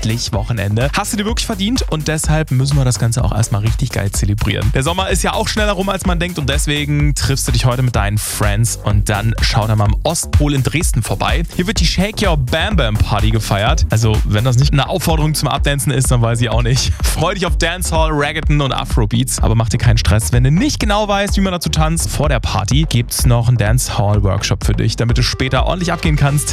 endlich Wochenende. Hast du dir wirklich verdient und deshalb müssen wir das Ganze auch erstmal richtig geil zelebrieren. Der Sommer ist ja auch schneller rum, als man denkt und deswegen triffst du dich heute mit deinen Friends und dann schau da mal am Ostpol in Dresden vorbei. Hier wird die Shake Your Bam Bam Party gefeiert. Also wenn das nicht eine Aufforderung zum Abdancen ist, dann weiß ich auch nicht. Freu dich auf Dancehall, Reggaeton und Afrobeats, aber mach dir keinen Stress, wenn du nicht genau weißt, wie man dazu tanzt. Vor der Party gibt's noch einen Dancehall-Workshop für dich, damit du später ordentlich abgehen kannst.